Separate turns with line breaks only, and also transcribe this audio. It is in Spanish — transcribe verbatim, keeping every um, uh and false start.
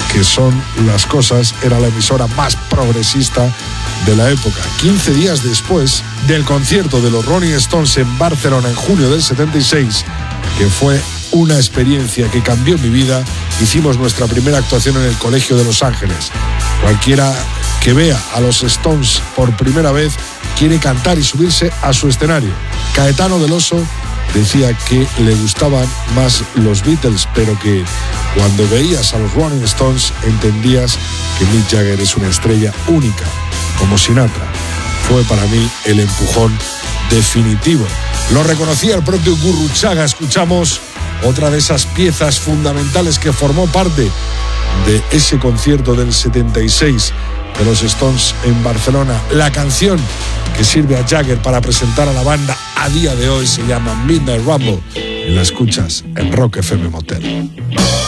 que son las cosas, era la emisora más progresista de la época. quince días después del concierto de los Rolling Stones en Barcelona en junio del setenta y seis, que fue una experiencia que cambió mi vida, hicimos nuestra primera actuación en el Colegio de Los Ángeles. Cualquiera que vea a los Stones por primera vez quiere cantar y subirse a su escenario. Caetano Veloso decía que le gustaban más los Beatles, pero que cuando veías a los Rolling Stones entendías que Mick Jagger es una estrella única, como Sinatra. Fue para mí el empujón definitivo. Lo reconocía el propio Gurruchaga. Escuchamos otra de esas piezas fundamentales que formó parte de ese concierto del setenta y seis de los Stones en Barcelona. La canción que sirve a Jagger para presentar a la banda a día de hoy se llama Midnight Rumble. Y la escuchas en Rock F M Motel.